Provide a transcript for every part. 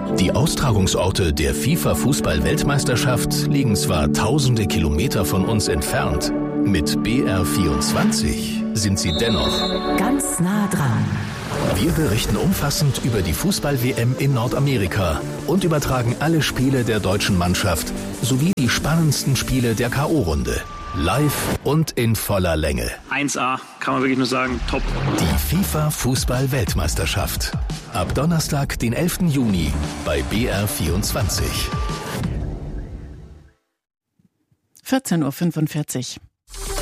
Die Austragungsorte der FIFA-Fußball-Weltmeisterschaft liegen zwar tausende Kilometer von uns entfernt, mit BR24 sind sie dennoch ganz nah dran. Wir berichten umfassend über die Fußball-WM in Nordamerika und übertragen alle Spiele der deutschen Mannschaft sowie die spannendsten Spiele der K.O.-Runde. Live und in voller Länge. 1A, kann man wirklich nur sagen, top. Die FIFA-Fußball-Weltmeisterschaft. Ab Donnerstag, den 11. Juni bei BR24. 14.45 Uhr.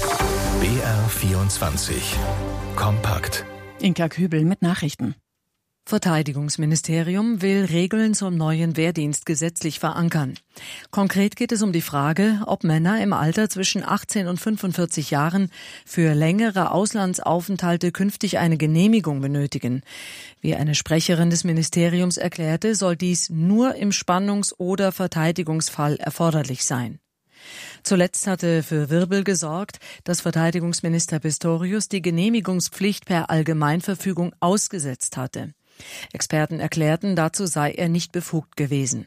BR24. Kompakt. Inka Kübel mit Nachrichten. Verteidigungsministerium will Regeln zum neuen Wehrdienst gesetzlich verankern. Konkret geht es um die Frage, ob Männer im Alter zwischen 18 und 45 Jahren für längere Auslandsaufenthalte künftig eine Genehmigung benötigen. Wie eine Sprecherin des Ministeriums erklärte, soll dies nur im Spannungs- oder Verteidigungsfall erforderlich sein. Zuletzt hatte für Wirbel gesorgt, dass Verteidigungsminister Pistorius die Genehmigungspflicht per Allgemeinverfügung ausgesetzt hatte. Experten erklärten, dazu sei er nicht befugt gewesen.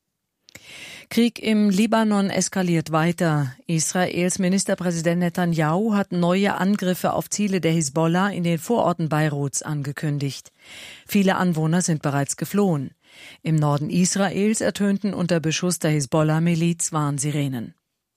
Krieg im Libanon eskaliert weiter. Israels Ministerpräsident Netanyahu hat neue Angriffe auf Ziele der Hisbollah in den Vororten Beiruts angekündigt. Viele Anwohner sind bereits geflohen. Im Norden Israels ertönten unter Beschuss der Hisbollah-Miliz Warnsirenen.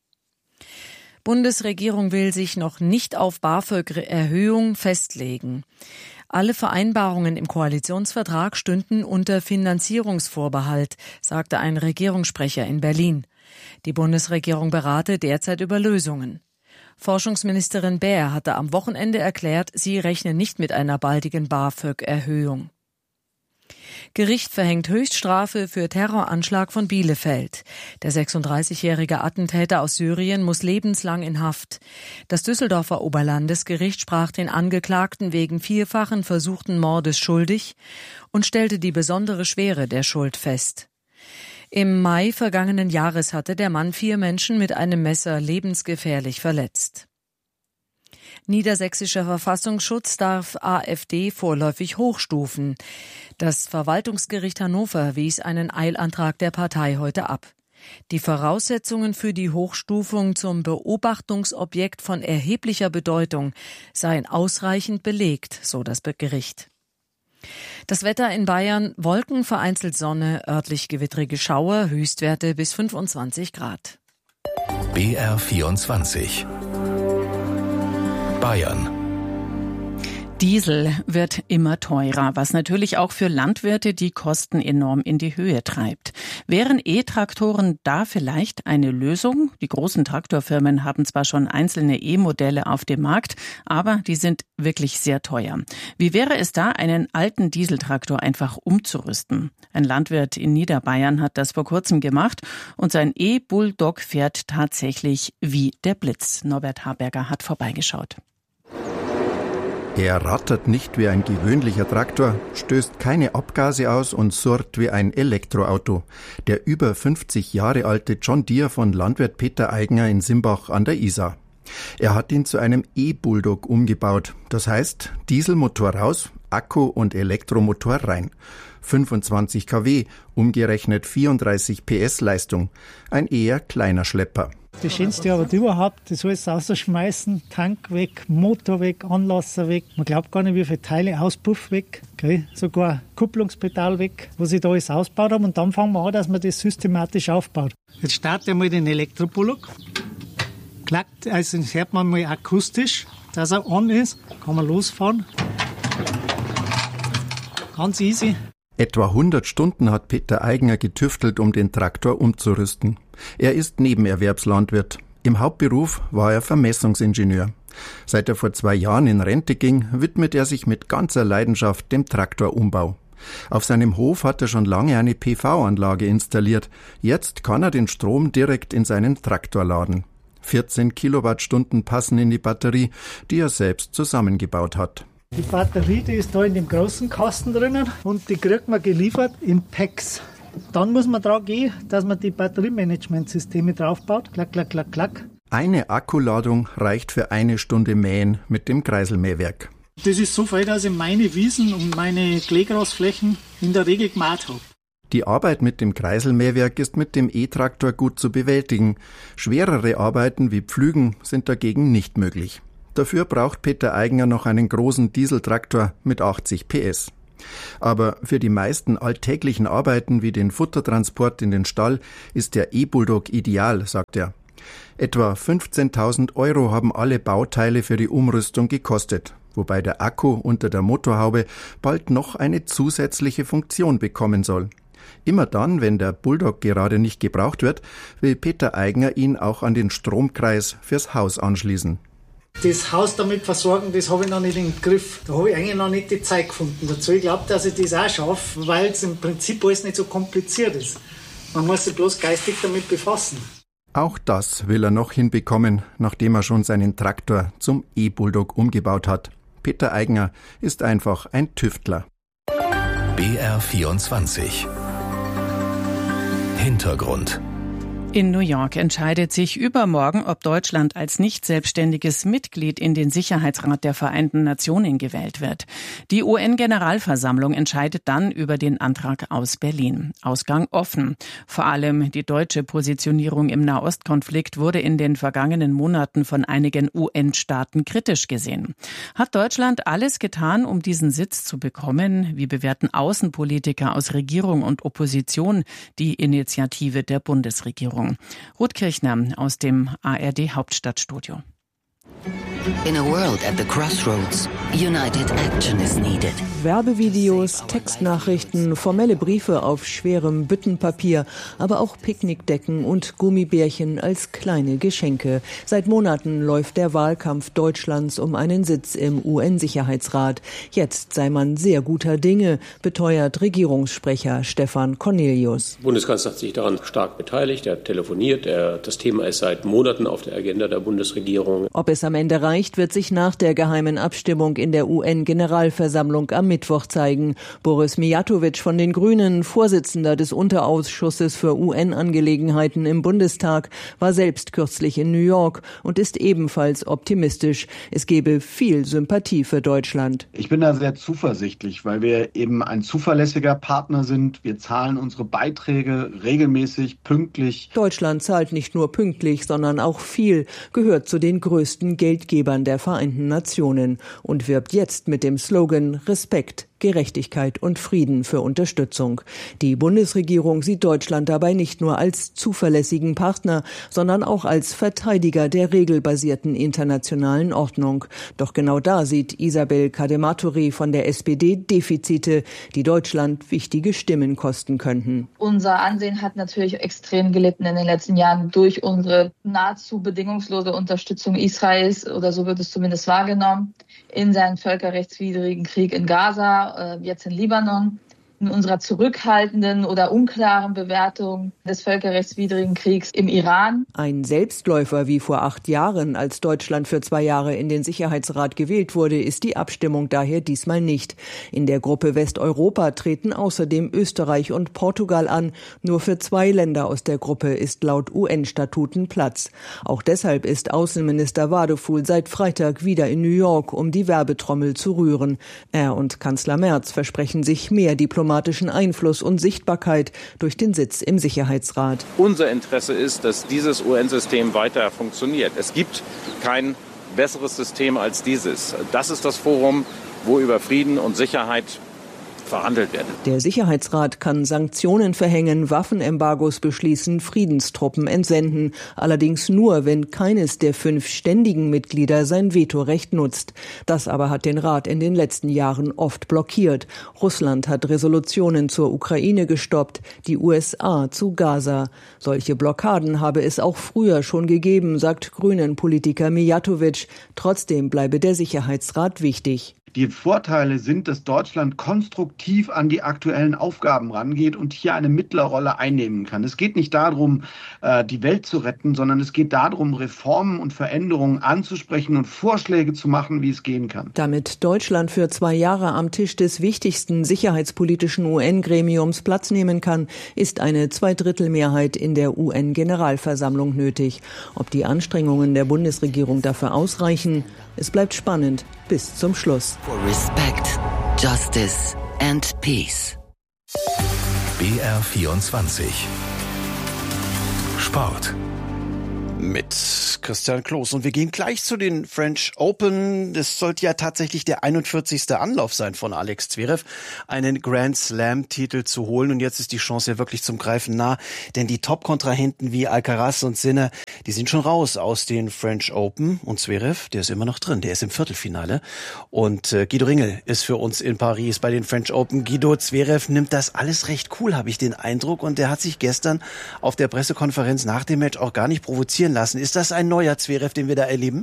Bundesregierung will sich noch nicht auf BAföG-Erhöhung festlegen. Alle Vereinbarungen im Koalitionsvertrag stünden unter Finanzierungsvorbehalt, sagte ein Regierungssprecher in Berlin. Die Bundesregierung berate derzeit über Lösungen. Forschungsministerin Baer hatte am Wochenende erklärt, sie rechne nicht mit einer baldigen BAföG-Erhöhung. Gericht verhängt Höchststrafe für Terroranschlag von Bielefeld. Der 36-jährige Attentäter aus Syrien muss lebenslang in Haft. Das Düsseldorfer Oberlandesgericht sprach den Angeklagten wegen vierfachen versuchten Mordes schuldig und stellte die besondere Schwere der Schuld fest. Im Mai vergangenen Jahres hatte der Mann 4 Menschen mit einem Messer lebensgefährlich verletzt. Niedersächsischer Verfassungsschutz darf AfD vorläufig hochstufen. Das Verwaltungsgericht Hannover wies einen Eilantrag der Partei heute ab. Die Voraussetzungen für die Hochstufung zum Beobachtungsobjekt von erheblicher Bedeutung seien ausreichend belegt, so das Gericht. Das Wetter in Bayern: Wolken, vereinzelt Sonne, örtlich gewittrige Schauer, Höchstwerte bis 25 Grad. BR24. Bayern. Diesel wird immer teurer, was natürlich auch für Landwirte die Kosten enorm in die Höhe treibt. Wären E-Traktoren da vielleicht eine Lösung? Die großen Traktorfirmen haben zwar schon einzelne E-Modelle auf dem Markt, aber die sind wirklich sehr teuer. Wie wäre es da, einen alten Dieseltraktor einfach umzurüsten? Ein Landwirt in Niederbayern hat das vor kurzem gemacht und sein E-Bulldog fährt tatsächlich wie der Blitz. Norbert Haberger hat vorbeigeschaut. Er rattert nicht wie ein gewöhnlicher Traktor, stößt keine Abgase aus und surrt wie ein Elektroauto. Der über 50 Jahre alte John Deere von Landwirt Peter Eigner in Simbach an der Isar. Er hat ihn zu einem E-Bulldog umgebaut. Das heißt, Dieselmotor raus, Akku und Elektromotor rein. 25 kW, umgerechnet 34 PS Leistung. Ein eher kleiner Schlepper. Das Schönste aber überhaupt, das alles rausschmeißen, Tank weg, Motor weg, Anlasser weg. Man glaubt gar nicht, wie viele Teile, Auspuff weg, okay? Sogar Kupplungspedal weg, was ich da alles ausgebaut habe. Und dann fangen wir an, dass man das systematisch aufbaut. Jetzt startet einmal den Elektropullock. Klackt, also das hört man mal akustisch, dass er an ist. Kann man losfahren. Ganz easy. Etwa 100 Stunden hat Peter Eigner getüftelt, um den Traktor umzurüsten. Er ist Nebenerwerbslandwirt. Im Hauptberuf war er Vermessungsingenieur. Seit er vor 2 Jahren in Rente ging, widmet er sich mit ganzer Leidenschaft dem Traktorumbau. Auf seinem Hof hat er schon lange eine PV-Anlage installiert. Jetzt kann er den Strom direkt in seinen Traktor laden. 14 Kilowattstunden passen in die Batterie, die er selbst zusammengebaut hat. Die Batterie, die ist da in dem großen Kasten drinnen und die kriegt man geliefert in Packs. Dann muss man dran gehen, dass man die Batteriemanagementsysteme draufbaut. Klack, klack, klack, klack. Eine Akkuladung reicht für 1 Stunde Mähen mit dem Kreiselmähwerk. Das ist so viel, dass ich meine Wiesen und meine Kleegrasflächen in der Regel gemäht habe. Die Arbeit mit dem Kreiselmähwerk ist mit dem E-Traktor gut zu bewältigen. Schwerere Arbeiten wie Pflügen sind dagegen nicht möglich. Dafür braucht Peter Eigner noch einen großen Dieseltraktor mit 80 PS. Aber für die meisten alltäglichen Arbeiten wie den Futtertransport in den Stall ist der E-Bulldog ideal, sagt er. Etwa 15.000 € haben alle Bauteile für die Umrüstung gekostet, wobei der Akku unter der Motorhaube bald noch eine zusätzliche Funktion bekommen soll. Immer dann, wenn der Bulldog gerade nicht gebraucht wird, will Peter Eigner ihn auch an den Stromkreis fürs Haus anschließen. Das Haus damit versorgen, das habe ich noch nicht im Griff. Da habe ich eigentlich noch nicht die Zeit gefunden dazu. Ich glaube, dass ich das auch schaffe, weil es im Prinzip alles nicht so kompliziert ist. Man muss sich bloß geistig damit befassen. Auch das will er noch hinbekommen, nachdem er schon seinen Traktor zum E-Bulldog umgebaut hat. Peter Eigner ist einfach ein Tüftler. BR24 Hintergrund. In New York entscheidet sich übermorgen, ob Deutschland als nicht selbstständiges Mitglied in den Sicherheitsrat der Vereinten Nationen gewählt wird. Die UN-Generalversammlung entscheidet dann über den Antrag aus Berlin. Ausgang offen. Vor allem die deutsche Positionierung im Nahostkonflikt wurde in den vergangenen Monaten von einigen UN-Staaten kritisch gesehen. Hat Deutschland alles getan, um diesen Sitz zu bekommen? Wie bewerten Außenpolitiker aus Regierung und Opposition die Initiative der Bundesregierung? Ruth Kirchner aus dem ARD Hauptstadtstudio. In a world at the crossroads, united action is needed. Werbevideos, Textnachrichten, formelle Briefe auf schwerem Büttenpapier, aber auch Picknickdecken und Gummibärchen als kleine Geschenke. Seit Monaten läuft der Wahlkampf Deutschlands um einen Sitz im UN-Sicherheitsrat. Jetzt sei man sehr guter Dinge, beteuert Regierungssprecher Stefan Cornelius. Der Bundeskanzler hat sich daran stark beteiligt, er hat telefoniert, das Thema ist seit Monaten auf der Agenda der Bundesregierung. Ob es am Ende reicht, wird sich nach der geheimen Abstimmung in der UN-Generalversammlung am Mittwoch zeigen. Boris Mijatovic von den Grünen, Vorsitzender des Unterausschusses für UN-Angelegenheiten im Bundestag, war selbst kürzlich in New York und ist ebenfalls optimistisch. Es gebe viel Sympathie für Deutschland. Ich bin da sehr zuversichtlich, weil wir eben ein zuverlässiger Partner sind. Wir zahlen unsere Beiträge regelmäßig, pünktlich. Deutschland zahlt nicht nur pünktlich, sondern auch viel, gehört zu den größten Geldgebern der Vereinten Nationen und wirbt jetzt mit dem Slogan Respekt, Gerechtigkeit und Frieden für Unterstützung. Die Bundesregierung sieht Deutschland dabei nicht nur als zuverlässigen Partner, sondern auch als Verteidiger der regelbasierten internationalen Ordnung. Doch genau da sieht Isabel Cadematori von der SPD Defizite, die Deutschland wichtige Stimmen kosten könnten. Unser Ansehen hat natürlich extrem gelitten in den letzten Jahren durch unsere nahezu bedingungslose Unterstützung Israels, oder so wird es zumindest wahrgenommen, in seinen völkerrechtswidrigen Krieg in Gaza, jetzt in Libanon. In unserer zurückhaltenden oder unklaren Bewertung des völkerrechtswidrigen Kriegs im Iran. Ein Selbstläufer wie vor 8 Jahren, als Deutschland für 2 Jahre in den Sicherheitsrat gewählt wurde, ist die Abstimmung daher diesmal nicht. In der Gruppe Westeuropa treten außerdem Österreich und Portugal an. Nur für 2 Länder aus der Gruppe ist laut UN-Statuten Platz. Auch deshalb ist Außenminister Wadefuhl seit Freitag wieder in New York, um die Werbetrommel zu rühren. Er und Kanzler Merz versprechen sich mehr diplomatischen Einfluss und Sichtbarkeit durch den Sitz im Sicherheitsrat. Unser Interesse ist, dass dieses UN-System weiter funktioniert. Es gibt kein besseres System als dieses. Das ist das Forum, wo über Frieden und Sicherheit verhandelt werden. Der Sicherheitsrat kann Sanktionen verhängen, Waffenembargos beschließen, Friedenstruppen entsenden. Allerdings nur, wenn keines der 5 ständigen Mitglieder sein Vetorecht nutzt. Das aber hat den Rat in den letzten Jahren oft blockiert. Russland hat Resolutionen zur Ukraine gestoppt, die USA zu Gaza. Solche Blockaden habe es auch früher schon gegeben, sagt Grünen-Politiker Mijatovic. Trotzdem bleibe der Sicherheitsrat wichtig. Die Vorteile sind, dass Deutschland konstruktiv an die aktuellen Aufgaben rangeht und hier eine Mittlerrolle einnehmen kann. Es geht nicht darum, die Welt zu retten, sondern es geht darum, Reformen und Veränderungen anzusprechen und Vorschläge zu machen, wie es gehen kann. Damit Deutschland für 2 Jahre am Tisch des wichtigsten sicherheitspolitischen UN-Gremiums Platz nehmen kann, ist eine 2/3-Mehrheit in der UN-Generalversammlung nötig. Ob die Anstrengungen der Bundesregierung dafür ausreichen, es bleibt spannend bis zum Schluss. For respect, justice and peace. BR24 Sport. Mit Christian Kloß. Und wir gehen gleich zu den French Open. Das sollte ja tatsächlich der 41. Anlauf sein von Alex Zverev, einen Grand Slam-Titel zu holen. Und jetzt ist die Chance ja wirklich zum Greifen nah. Denn die Top-Kontrahenten wie Alcaraz und Sinner, die sind schon raus aus den French Open. Und Zverev, der ist immer noch drin. Der ist im Viertelfinale. Und Guido Ringel ist für uns in Paris bei den French Open. Guido, Zverev nimmt das alles recht cool, habe ich den Eindruck. Und der hat sich gestern auf der Pressekonferenz nach dem Match auch gar nicht provozieren lassen. Ist das ein neuer Zverev, den wir da erleben?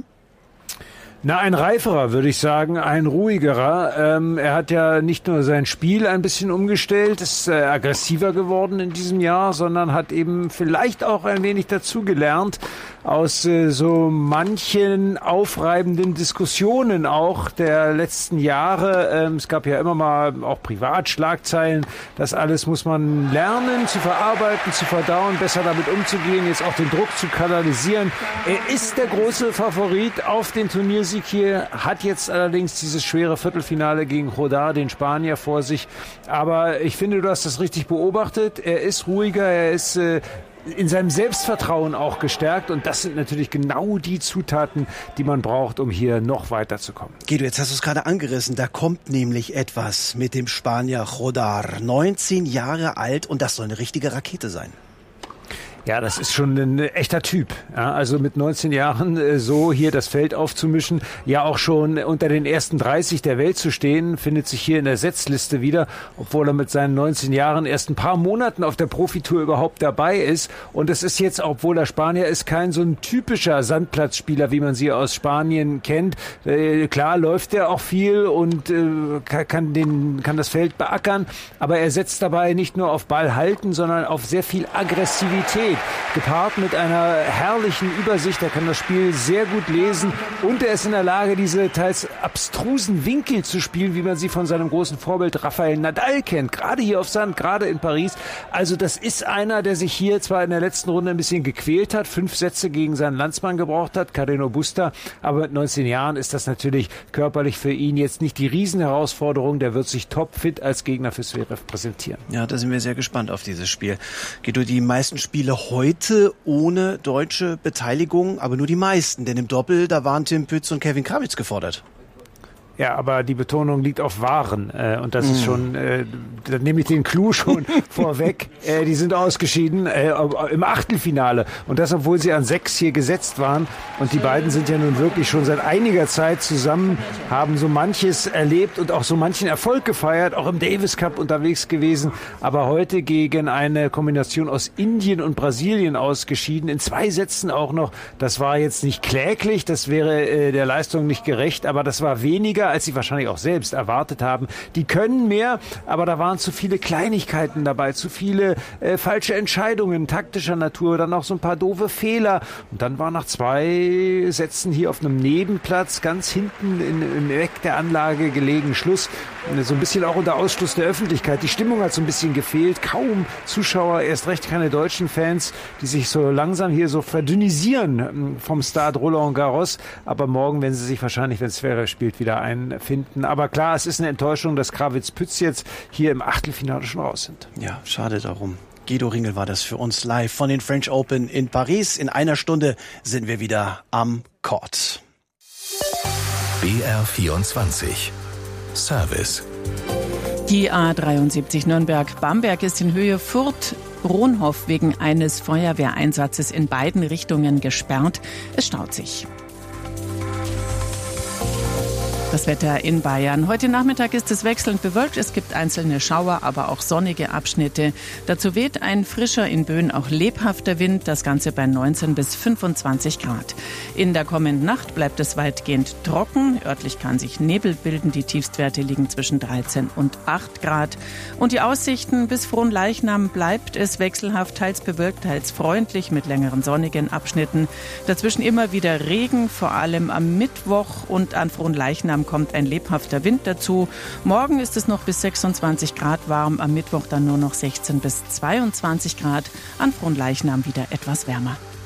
Na, ein reiferer, würde ich sagen, ein ruhigerer. Er hat ja nicht nur sein Spiel ein bisschen umgestellt, ist aggressiver geworden in diesem Jahr, sondern hat eben vielleicht auch ein wenig dazugelernt aus so manchen aufreibenden Diskussionen auch der letzten Jahre. Es gab ja immer mal auch Privatschlagzeilen. Das alles muss man lernen, zu verarbeiten, zu verdauen, besser damit umzugehen, jetzt auch den Druck zu kanalisieren. Er ist der große Favorit auf den Turniersieg hier, hat jetzt allerdings dieses schwere Viertelfinale gegen Rodar, den Spanier, vor sich. Aber ich finde, du hast das richtig beobachtet. Er ist ruhiger, er ist in seinem Selbstvertrauen auch gestärkt. Und das sind natürlich genau die Zutaten, die man braucht, um hier noch weiterzukommen. Guido, jetzt hast du es gerade angerissen. Da kommt nämlich etwas mit dem Spanier Rodar. 19 Jahre alt und das soll eine richtige Rakete sein. Ja, das ist schon ein echter Typ. Ja, also mit 19 Jahren so hier das Feld aufzumischen, ja auch schon unter den ersten 30 der Welt zu stehen, findet sich hier in der Setzliste wieder, obwohl er mit seinen 19 Jahren erst ein paar Monaten auf der Profitour überhaupt dabei ist. Und es ist jetzt, obwohl er Spanier ist, kein so ein typischer Sandplatzspieler, wie man sie aus Spanien kennt. Klar läuft er auch viel und kann das Feld beackern, aber er setzt dabei nicht nur auf Ball halten, sondern auf sehr viel Aggressivität. Gepaart mit einer herrlichen Übersicht. Er kann das Spiel sehr gut lesen und er ist in der Lage, diese teils abstrusen Winkel zu spielen, wie man sie von seinem großen Vorbild Rafael Nadal kennt. Gerade hier auf Sand, gerade in Paris. Also das ist einer, der sich hier zwar in der letzten Runde ein bisschen gequält hat, 5 Sätze gegen seinen Landsmann gebraucht hat, Carreno Busta. Aber mit 19 Jahren ist das natürlich körperlich für ihn jetzt nicht die Riesenherausforderung. Der wird sich topfit als Gegner für Zverev präsentieren. Ja, da sind wir sehr gespannt auf dieses Spiel. Guido, die meisten Spiele heute ohne deutsche Beteiligung, aber nur die meisten, denn im Doppel, da waren Tim Pütz und Kevin Krawietz gefordert. Ja, aber die Betonung liegt auf Waren und das ist schon, da nehme ich den Clou schon vorweg. Die sind ausgeschieden im Achtelfinale und das, obwohl sie an 6 hier gesetzt waren. Und die beiden sind ja nun wirklich schon seit einiger Zeit zusammen, haben so manches erlebt und auch so manchen Erfolg gefeiert, auch im Davis Cup unterwegs gewesen. Aber heute gegen eine Kombination aus Indien und Brasilien ausgeschieden, in 2 Sätzen auch noch. Das war jetzt nicht kläglich, das wäre der Leistung nicht gerecht, aber das war weniger, als sie wahrscheinlich auch selbst erwartet haben. Die können mehr, aber da waren zu viele Kleinigkeiten dabei, zu viele falsche Entscheidungen taktischer Natur, dann auch so ein paar doofe Fehler. Und dann war nach 2 Sätzen hier auf einem Nebenplatz ganz hinten im Eck der Anlage gelegen Schluss. So ein bisschen auch unter Ausschluss der Öffentlichkeit. Die Stimmung hat so ein bisschen gefehlt. Kaum Zuschauer, erst recht keine deutschen Fans, die sich so langsam hier so verdünnisieren vom Stade Roland Garros. Aber morgen werden sie sich wahrscheinlich, wenn Zverev spielt, wieder einfinden. Aber klar, es ist eine Enttäuschung, dass Krawietz-Pütz jetzt hier im Achtelfinale schon raus sind. Ja, schade darum. Guido Ringel war das für uns live von den French Open in Paris. In einer Stunde sind wir wieder am Court. BR24 Service. Die A73 Nürnberg-Bamberg ist in Höhe Fürth-Ronhof wegen eines Feuerwehreinsatzes in beiden Richtungen gesperrt. Es staut sich. Das Wetter in Bayern. Heute Nachmittag ist es wechselnd bewölkt. Es gibt einzelne Schauer, aber auch sonnige Abschnitte. Dazu weht ein frischer, in Böen auch lebhafter Wind. Das Ganze bei 19 bis 25 Grad. In der kommenden Nacht bleibt es weitgehend trocken. Örtlich kann sich Nebel bilden. Die Tiefstwerte liegen zwischen 13 und 8 Grad. Und die Aussichten bis Fronleichnam bleibt es wechselhaft, teils bewölkt, teils freundlich mit längeren sonnigen Abschnitten. Dazwischen immer wieder Regen, vor allem am Mittwoch und an Fronleichnam kommt ein lebhafter Wind dazu. Morgen ist es noch bis 26 Grad warm, am Mittwoch dann nur noch 16 bis 22 Grad. An Fronleichnam wieder etwas wärmer.